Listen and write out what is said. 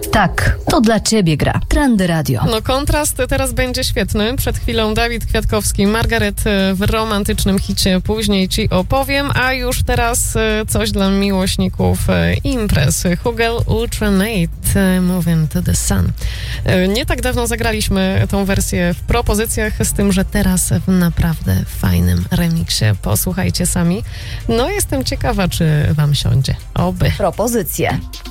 Tak, to dla ciebie gra. Trendy Radio. No kontrast teraz będzie świetny. Przed chwilą Dawid Kwiatkowski, Margaret w romantycznym hicie Później ci opowiem, a już teraz coś dla miłośników imprez. Hugel Ultranate, Moving to the Sun. Nie tak dawno zagraliśmy tą wersję w propozycjach, z tym, że teraz w naprawdę fajnym remiksie. Posłuchajcie sami. No jestem ciekawa, czy wam siądzie. Oby. Propozycje.